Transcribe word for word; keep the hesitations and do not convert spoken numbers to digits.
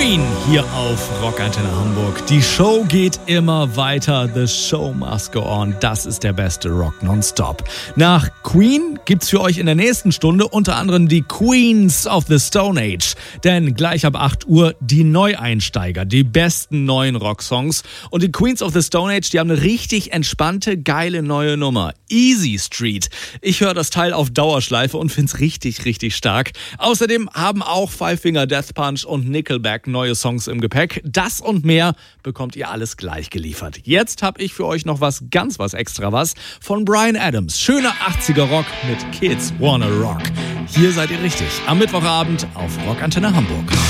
Queen hier auf Rockantenne Hamburg. Die Show geht immer weiter. The show must go on. Das ist der beste Rock nonstop. Nach Queen gibt's für euch in der nächsten Stunde unter anderem die Queens of the Stone Age. Denn gleich ab acht Uhr die Neueinsteiger, die besten neuen Rocksongs. Und die Queens of the Stone Age, die haben eine richtig entspannte, geile neue Nummer. Easy Street. Ich höre das Teil auf Dauerschleife und find's richtig, richtig stark. Außerdem haben auch Five Finger Death Punch und Nickelback neue Songs im Gepäck. Das und mehr bekommt ihr alles gleich geliefert. Jetzt habe ich für euch noch was ganz was extra was von Bryan Adams. Schöner achtziger Rock mit Kids Wanna Rock. Hier seid ihr richtig. Am Mittwochabend auf Rockantenne Hamburg.